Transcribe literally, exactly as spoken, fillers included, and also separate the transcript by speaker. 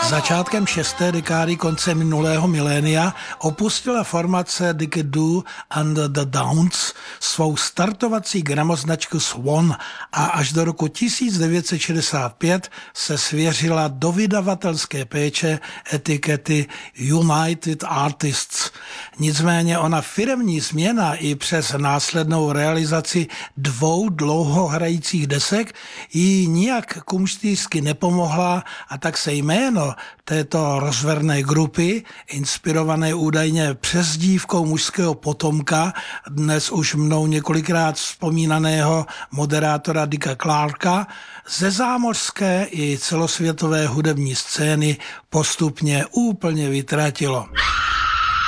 Speaker 1: Začátkem šesté dekády konce minulého milénia opustila formace Dicky Doo and the Downs svou startovací gramoznačku Swan a až do roku tisíc devět set šedesát pět se svěřila do vydavatelské péče etikety United Artists. Nicméně ona firemní změna i přes následnou realizaci dvou dlouhohrajících desek jí nijak kumštýřsky nepomohla a tak se jméno této rozverné grupy, inspirované údajně přezdívkou mužského potomka, dnes už mnou několikrát vzpomínaného moderátora Dicka Clarka, ze zámořské i celosvětové hudební scény postupně úplně vytratilo.